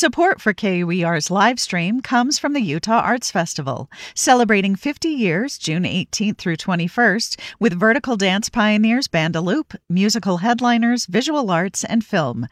Support for KUER's live stream comes from the Utah Arts Festival, celebrating 50 years June 18th through 21st with vertical dance pioneers Bandaloop, musical headliners, visual arts, and film.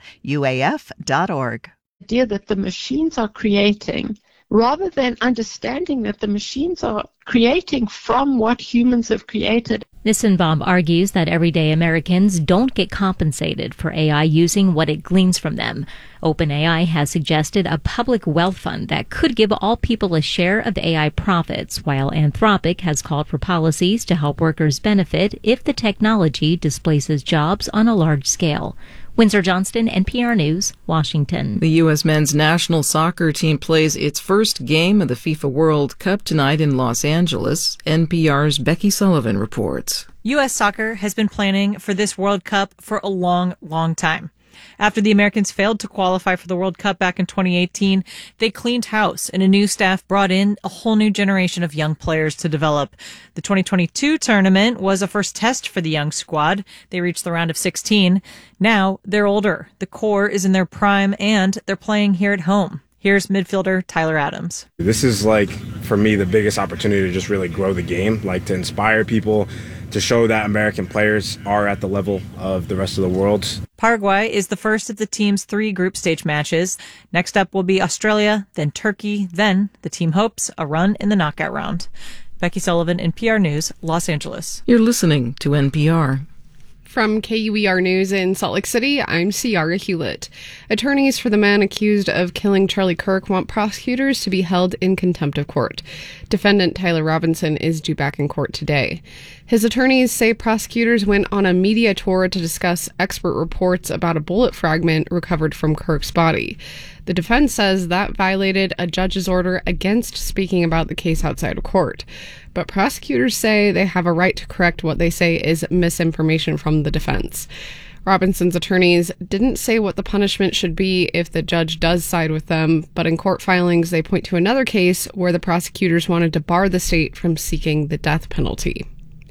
UAF.org. The idea that the machines are creating, rather than understanding that the machines are creating from what humans have created. Nissenbaum argues that everyday Americans don't get compensated for AI using what it gleans from them. OpenAI has suggested a public wealth fund that could give all people a share of AI profits, while Anthropic has called for policies to help workers benefit if the technology displaces jobs on a large scale. Windsor Johnston, NPR News, Washington. The U.S. men's national soccer team plays its first game of the FIFA World Cup tonight in Los Angeles. NPR's Becky Sullivan reports. U.S. soccer has been planning for this World Cup for a long, long time. After the Americans failed to qualify for the World Cup back in 2018, they cleaned house and a new staff brought in a whole new generation of young players to develop. The 2022 tournament was a first test for the young squad. They reached the round of 16. Now they're older. The core is in their prime and they're playing here at home. Here's midfielder Tyler Adams. This is for me, the biggest opportunity to just really grow the game, to inspire people, to show that American players are at the level of the rest of the world. Paraguay is the first of the team's 3 group stage matches. Next up will be Australia, then Turkey, then the team hopes a run in the knockout round. Becky Sullivan, NPR News, Los Angeles. You're listening to NPR. From KUER News in Salt Lake City, I'm Ciara Hewlett. Attorneys for the man accused of killing Charlie Kirk want prosecutors to be held in contempt of court. Defendant Tyler Robinson is due back in court today. His attorneys say prosecutors went on a media tour to discuss expert reports about a bullet fragment recovered from Kirk's body. The defense says that violated a judge's order against speaking about the case outside of court. But prosecutors say they have a right to correct what they say is misinformation from the defense. Robinson's attorneys didn't say what the punishment should be if the judge does side with them, but in court filings they point to another case where the prosecutors wanted to bar the state from seeking the death penalty.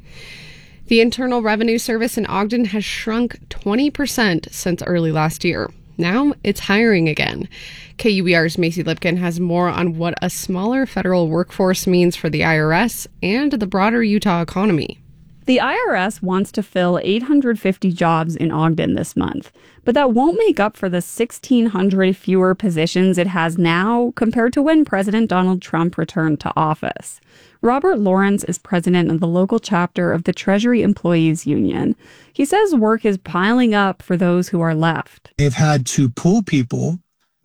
The Internal Revenue Service in Ogden has shrunk 20% since early last year. Now it's hiring again. KUER's Macy Lipkin has more on what a smaller federal workforce means for the IRS and the broader Utah economy. The IRS wants to fill 850 jobs in Ogden this month, but that won't make up for the 1,600 fewer positions it has now compared to when President Donald Trump returned to office. Robert Lawrence is president of the local chapter of the Treasury Employees Union. He says work is piling up for those who are left. They've had to pull people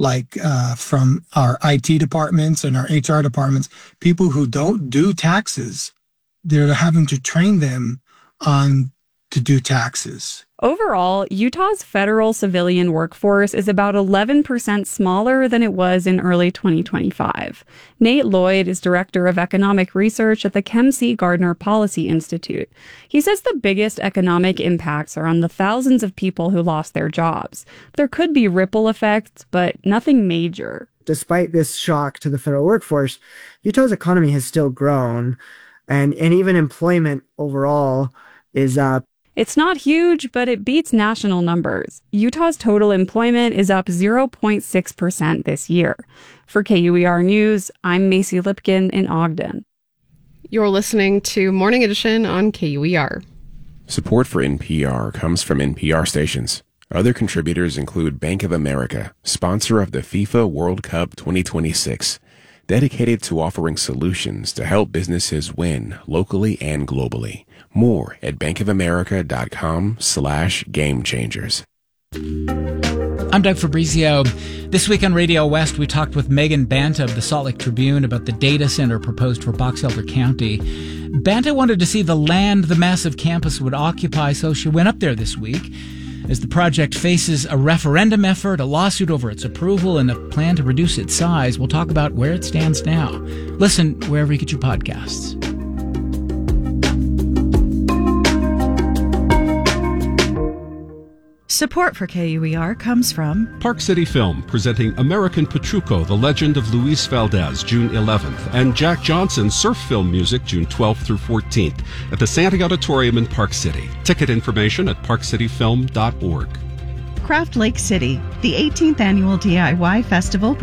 from our IT departments and our HR departments, people who don't do taxes. They're having to train them on to do taxes. Overall, Utah's federal civilian workforce is about 11% smaller than it was in early 2025. Nate Lloyd is director of economic research at the Kem C. Gardner Policy Institute. He says the biggest economic impacts are on the thousands of people who lost their jobs. There could be ripple effects, but nothing major. Despite this shock to the federal workforce, Utah's economy has still grown, and even employment overall is up. It's not huge, but it beats national numbers. Utah's total employment is up 0.6% this year. For KUER News, I'm Macy Lipkin in Ogden. You're listening to Morning Edition on KUER. Support for NPR comes from NPR stations. Other contributors include Bank of America, sponsor of the FIFA World Cup 2026, dedicated to offering solutions to help businesses win locally and globally. More at bankofamerica.com/gamechangers. I'm Doug Fabrizio. This week on Radio West, we talked with Megan Banta of the Salt Lake Tribune about the data center proposed for Box Elder County. Banta wanted to see the land the massive campus would occupy, so she went up there this week. As the project faces a referendum effort, a lawsuit over its approval, and a plan to reduce its size, we'll talk about where it stands now. Listen wherever you get your podcasts. Support for KUER comes from Park City Film, presenting American Pachuco, The Legend of Luis Valdez, June 11th, and Jack Johnson Surf Film Music, June 12th through 14th, at the Santee Auditorium in Park City. Ticket information at parkcityfilm.org. Craft Lake City, the 18th annual DIY festival